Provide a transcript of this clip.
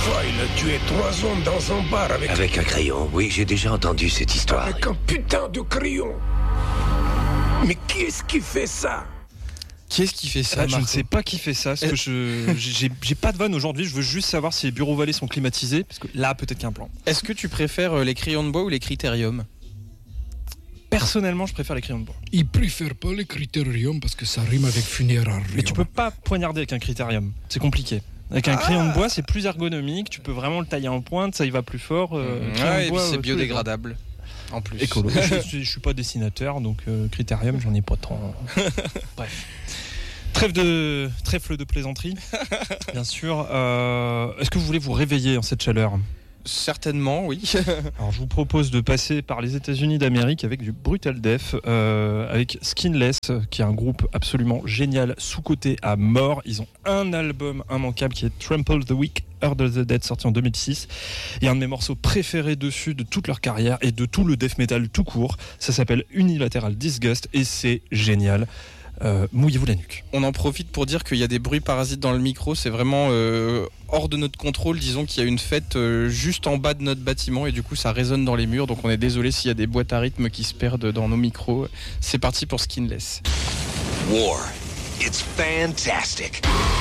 fois, il a tué 3 hommes dans un bar avec... Avec un crayon, oui, j'ai déjà entendu cette histoire. Avec un putain de crayon. Mais qui est-ce qui fait ça? Qui est-ce qui fait ça, Je ne sais pas qui fait ça, parce que j'ai pas de vanne aujourd'hui, je veux juste savoir si les bureaux Vallée sont climatisés, parce que là, peut-être qu'il y a un plan. Est-ce que tu préfères les crayons de bois ou les critériums? Personnellement, je préfère les crayons de bois. Il préfère pas les critériums parce que ça rime avec funéraire. Mais tu peux pas poignarder avec un critérium, c'est compliqué. Avec un crayon de bois, c'est plus ergonomique, tu peux vraiment le tailler en pointe, ça y va plus fort. Et puis c'est biodégradable. En plus. Écolo. je suis pas dessinateur, donc critérium, j'en ai pas tant. Bref. Trêve de plaisanterie, bien sûr. Est-ce que vous voulez vous réveiller en cette chaleur? Certainement, oui. Alors, je vous propose de passer par les États-Unis d'Amérique avec du Brutal Death, avec Skinless, qui est un groupe absolument génial, sous-coté à mort. Ils ont un album immanquable qui est Trample the Weak, Heard of the Dead, sorti en 2006. Il y a un de mes morceaux préférés dessus de toute leur carrière et de tout le death metal tout court. Ça s'appelle Unilateral Disgust et c'est génial. Mouillez-vous la nuque. On en profite pour dire qu'il y a des bruits parasites dans le micro, c'est vraiment hors de notre contrôle. Disons qu'il y a une fête juste en bas de notre bâtiment et du coup ça résonne dans les murs, donc on est désolé s'il y a des boîtes à rythme qui se perdent dans nos micros. C'est parti pour Skinless. War, it's fantastic.